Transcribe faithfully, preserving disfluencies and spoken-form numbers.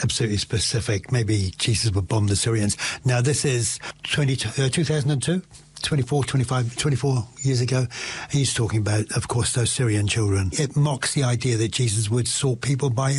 absolutely specific. Maybe Jesus would bomb the Syrians. Now, this is twenty, uh, two thousand two? twenty-four, twenty-five, twenty-four years ago. He's talking about, of course, those Syrian children. It mocks the idea that Jesus would sort people by